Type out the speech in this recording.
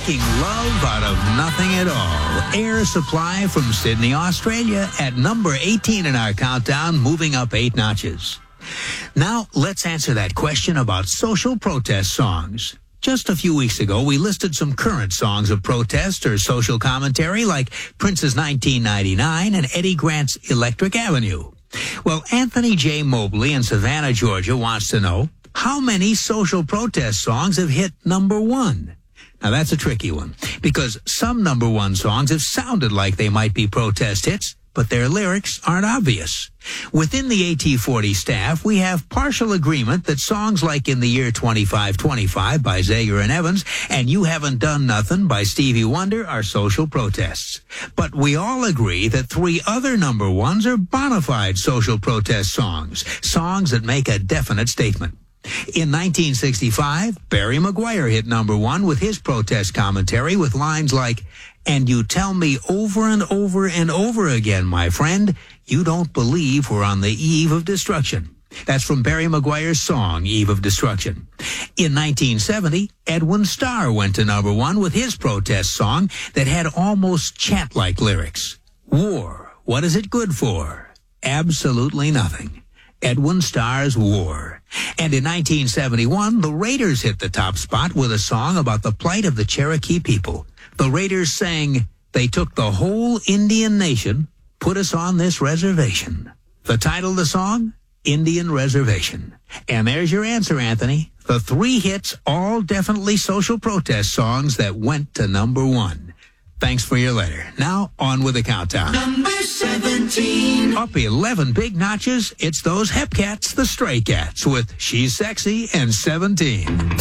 Making love out of nothing at all. Air Supply from Sydney, Australia at number 18 in our countdown, moving up 8 notches. Now, let's answer that question about social protest songs. Just a few weeks ago, we listed some current songs of protest or social commentary like Prince's 1999 and Eddie Grant's Electric Avenue. Well, Anthony J. Mobley in Savannah, Georgia wants to know, how many social protest songs have hit number 1? Now, that's a tricky one, because some number 1 songs have sounded like they might be protest hits, but their lyrics aren't obvious. Within the AT40 staff, we have partial agreement that songs like In the Year 2525 by Zager and Evans and You Haven't Done Nothing by Stevie Wonder are social protests. But we all agree that 3 other number 1s are bona fide social protest songs, songs that make a definite statement. In 1965, Barry McGuire hit number 1 with his protest commentary with lines like, "And you tell me over and over and over again, my friend, you don't believe we're on the eve of destruction." That's from Barry McGuire's song, Eve of Destruction. In 1970, Edwin Starr went to number 1 with his protest song that had almost chant-like lyrics. War, what is it good for? Absolutely nothing. Edwin Starr's War. And in 1971, the Raiders hit the top spot with a song about the plight of the Cherokee people. The Raiders sang, "They took the whole Indian nation, put us on this reservation." The title of the song? Indian Reservation. And there's your answer, Anthony. The 3 hits, all definitely social protest songs that went to number 1. Thanks for your letter. Now, on with the countdown. Number 17. Up 11 big notches, it's those Hepcats, the Stray Cats, with She's Sexy and 17.